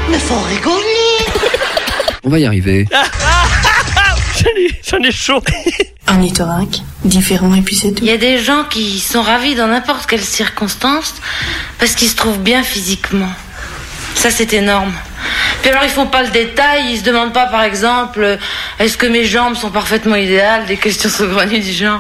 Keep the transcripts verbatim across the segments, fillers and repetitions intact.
Mais faut rigoler. On va y arriver. J'en ai, j'en ai chaud. Un ornithorynque, différent et puis c'est tout. Il y a des gens qui sont ravis dans n'importe quelle circonstance parce qu'ils se trouvent bien physiquement. Ça, c'est énorme. Puis alors, ils font pas le détail, ils se demandent pas, par exemple, est-ce que mes jambes sont parfaitement idéales, des questions saugrenues du genre.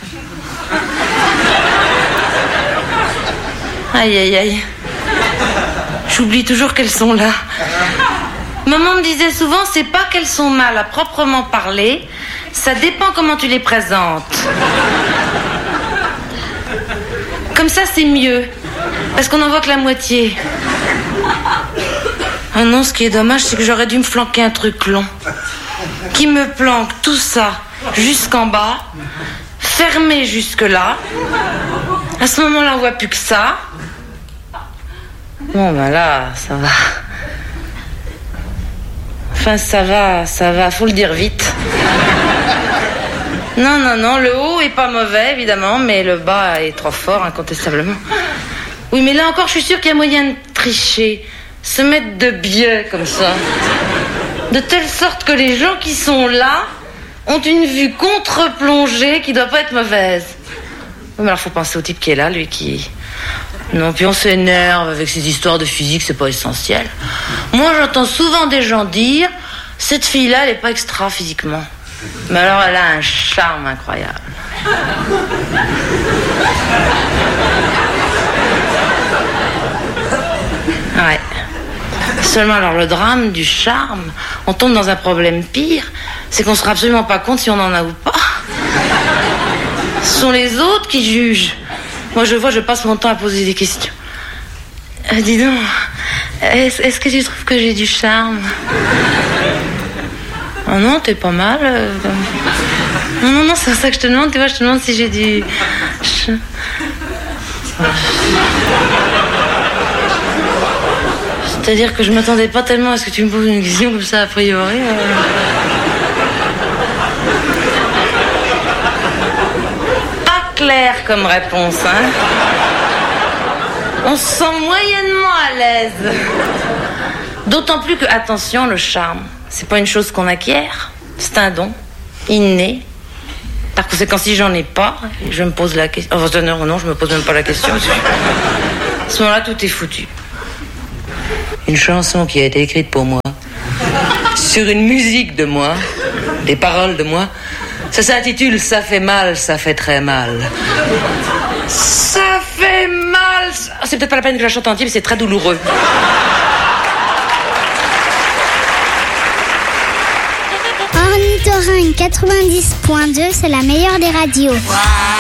Aïe, aïe, aïe. J'oublie toujours qu'elles sont là. Maman me disait souvent, c'est pas qu'elles sont mal à proprement parler, ça dépend comment tu les présentes. Comme ça, c'est mieux, parce qu'on n'en voit que la moitié. Ah non, ce qui est dommage, c'est que j'aurais dû me flanquer un truc long, qui me planque tout ça jusqu'en bas, fermé jusque-là. À ce moment-là, on voit plus que ça. Bon, ben là, ça va. Enfin, ça va, ça va, faut le dire vite. Non, non, non, le haut est pas mauvais, évidemment, mais le bas est trop fort, incontestablement. Oui, mais là encore, je suis sûre qu'il y a moyen de tricher, se mettre de biais, comme ça. De telle sorte que les gens qui sont là ont une vue contre-plongée qui doit pas être mauvaise. Oui, mais alors, faut penser au type qui est là, lui, qui... Non, puis on s'énerve avec ces histoires de physique, c'est pas essentiel. Moi, j'entends souvent des gens dire « Cette fille-là, elle est pas extra physiquement. » Mais alors, elle a un charme incroyable. Ouais. Seulement, alors, le drame du charme, on tombe dans un problème pire, c'est qu'on se rend absolument pas compte si on en a ou pas. Ce sont les autres qui jugent. Moi, je vois, je passe mon temps à poser des questions. Euh, dis donc, est-ce, est-ce que tu trouves que j'ai du charme? Oh non, t'es pas mal. Euh... Non, non, non, c'est ça que je te demande. Tu vois, je te demande si j'ai du... Je... C'est-à-dire que je m'attendais pas tellement à ce que tu me poses une question comme ça, a priori. Euh... Clair comme réponse, hein. On se sent moyennement à l'aise. D'autant plus que, attention, le charme, c'est pas une chose qu'on acquiert, c'est un don, inné. Par conséquent, si j'en ai pas, je me pose la question. Enfin, non, non, je me pose même pas la question. À ce moment-là, tout est foutu. Une chanson qui a été écrite pour moi, sur une musique de moi, des paroles de moi. Ça s'intitule « Ça fait mal, ça fait très mal ». Ça fait mal. C'est peut-être pas la peine que je la chante entière, mais c'est très douloureux. Ornithorynque quatre-vingt-dix point deux, c'est la meilleure des radios.